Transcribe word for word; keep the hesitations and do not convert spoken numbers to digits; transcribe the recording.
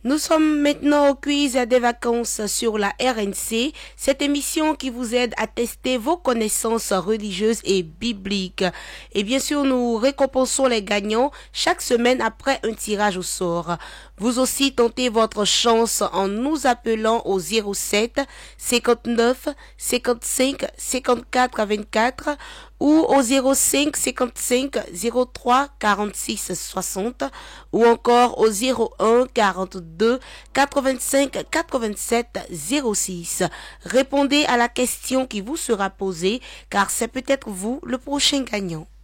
Nous sommes maintenant au quiz des vacances sur la R N C, cette émission qui vous aide à tester vos connaissances religieuses et bibliques. Et bien sûr, nous récompensons les gagnants chaque semaine après un tirage au sort. Vous aussi tentez votre chance en nous appelant au zéro sept cinquante-neuf cinquante-cinq cinquante-quatre vingt-quatre ou au zéro cinq cinquante-cinq zéro trois quarante-six soixante ou encore au zéro un quarante-deux quatre-vingt-cinq quatre-vingt-sept zéro six. Répondez à la question qui vous sera posée car c'est peut-être vous le prochain gagnant.